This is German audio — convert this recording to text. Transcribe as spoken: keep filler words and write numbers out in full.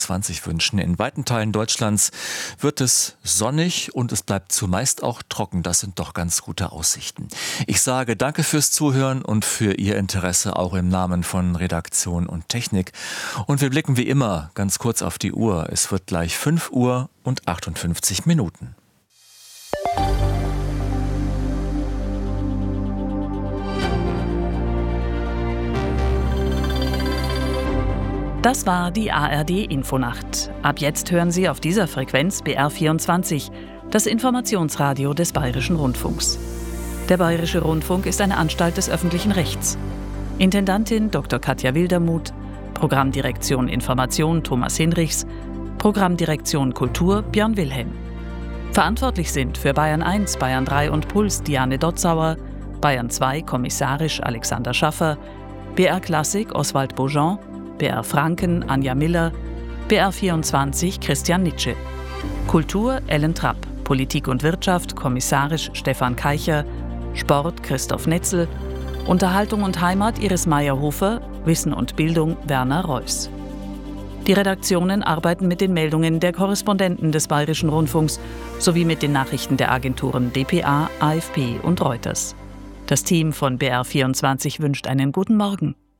zwanzig wünschen. In weiten Teilen Deutschlands wird es sonnig und es bleibt zumeist auch trocken. Das sind doch ganz gute Aussichten. Ich sage danke fürs Zuhören und für Ihr Interesse, auch im Namen von Redaktion und Technik. Und wir blicken wie immer ganz kurz auf die Uhr. Es wird gleich fünf Uhr und achtundfünfzig Minuten. Das war die A R D-Infonacht. Ab jetzt hören Sie auf dieser Frequenz B R vierundzwanzig, das Informationsradio des Bayerischen Rundfunks. Der Bayerische Rundfunk ist eine Anstalt des öffentlichen Rechts. Intendantin Doktor Katja Wildermuth, Programmdirektion Information Thomas Hinrichs, Programmdirektion Kultur Björn Wilhelm. Verantwortlich sind für Bayern eins, Bayern drei und Puls Diane Dotzauer, Bayern zwei kommissarisch Alexander Schaffer, B R Klassik Oswald Beaujean, B R Franken Anja Miller, B R vierundzwanzig Christian Nitsche. Kultur Ellen Trapp, Politik und Wirtschaft kommissarisch Stefan Keicher, Sport Christoph Netzel, Unterhaltung und Heimat Iris Meyerhofer, Wissen und Bildung Werner Reuss. Die Redaktionen arbeiten mit den Meldungen der Korrespondenten des Bayerischen Rundfunks sowie mit den Nachrichten der Agenturen D P A, A F P und Reuters. Das Team von B R vierundzwanzig wünscht einen guten Morgen.